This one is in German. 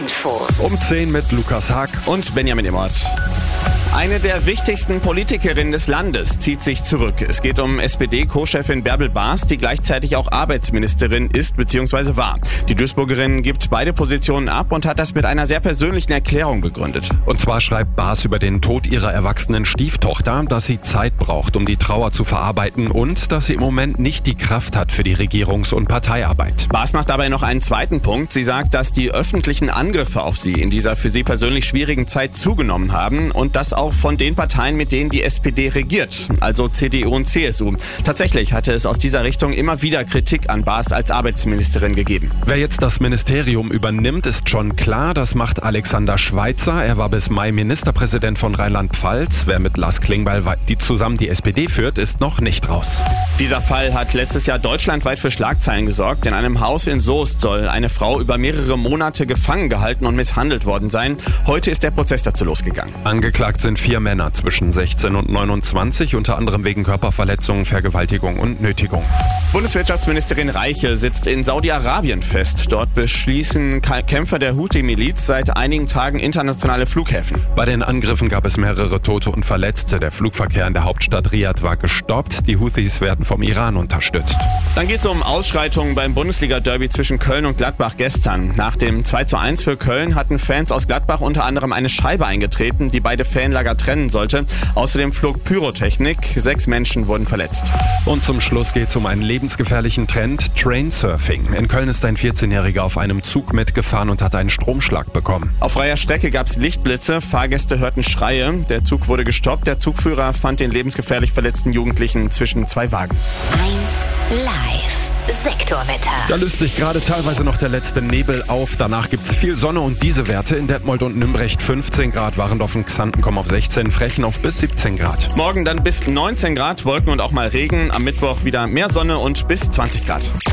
Info. Um 10 mit Lukas Haag und Benjamin Immert. Eine der wichtigsten Politikerinnen des Landes zieht sich zurück. Es geht um SPD-Co-Chefin Bärbel Baas, die gleichzeitig auch Arbeitsministerin ist bzw. war. Die Duisburgerin gibt beide Positionen ab und hat das mit einer sehr persönlichen Erklärung begründet. Und zwar schreibt Baas über den Tod ihrer erwachsenen Stieftochter, dass sie Zeit braucht, um die Trauer zu verarbeiten und dass sie im Moment nicht die Kraft hat für die Regierungs- und Parteiarbeit. Baas macht dabei noch einen zweiten Punkt. Sie sagt, dass die öffentlichen Angriffe auf sie in dieser für sie persönlich schwierigen Zeit zugenommen haben und das auch von den Parteien, mit denen die SPD regiert, also CDU und CSU. Tatsächlich hatte es aus dieser Richtung immer wieder Kritik an Baas als Arbeitsministerin gegeben. Wer jetzt das Ministerium übernimmt, ist schon klar. Das macht Alexander Schweitzer. Er war bis Mai Ministerpräsident von Rheinland-Pfalz. Wer mit Lars Klingbeil zusammen die SPD führt, ist noch nicht raus. Dieser Fall hat letztes Jahr deutschlandweit für Schlagzeilen gesorgt. In einem Haus in Soest soll eine Frau über mehrere Monate gefangen gehalten und misshandelt worden sein. Heute ist der Prozess dazu losgegangen. Angeklagt sind 4 Männer zwischen 16 und 29, unter anderem wegen Körperverletzungen, Vergewaltigung und Nötigung. Bundeswirtschaftsministerin Reiche sitzt in Saudi-Arabien fest. Dort beschließen Kämpfer der Houthi-Miliz seit einigen Tagen internationale Flughäfen. Bei den Angriffen gab es mehrere Tote und Verletzte. Der Flugverkehr in der Hauptstadt Riad war gestoppt. Die Houthis werden vom Iran unterstützt. Dann geht es um Ausschreitungen beim Bundesliga-Derby zwischen Köln und Gladbach gestern. Nach dem 2:1 für Köln hatten Fans aus Gladbach unter anderem eine Scheibe eingetreten, die beide Fanlager trennen sollte. Außerdem flog Pyrotechnik. 6 Menschen wurden verletzt. Und zum Schluss geht es um einen lebensgefährlichen Trend, Trainsurfing. In Köln ist ein 14-Jähriger auf einem Zug mitgefahren und hat einen Stromschlag bekommen. Auf freier Strecke gab es Lichtblitze, Fahrgäste hörten Schreie. Der Zug wurde gestoppt. Der Zugführer fand den lebensgefährlich verletzten Jugendlichen zwischen 2 Wagen. 1 Live. Sektorwetter. Da löst sich gerade teilweise noch der letzte Nebel auf. Danach gibt's viel Sonne und diese Werte in Detmold und Nümbrecht 15 Grad, Warendorf und Xanten kommen auf 16, Frechen auf bis 17 Grad. Morgen dann bis 19 Grad, Wolken und auch mal Regen. Am Mittwoch wieder mehr Sonne und bis 20 Grad.